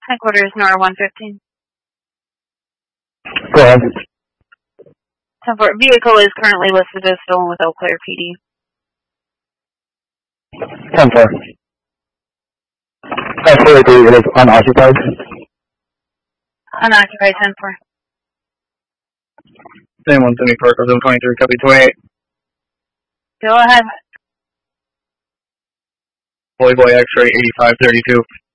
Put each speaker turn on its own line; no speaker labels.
Headquarters, NOR 115.
Go ahead.
10-4. Vehicle is currently listed as stolen with Eau Claire PD.
10-4. Absolutely, it is unoccupied.
Unoccupied, 10-4.
Same 170 Park, zone 23, copy 28.
Go ahead.
Boy, X-ray 8532.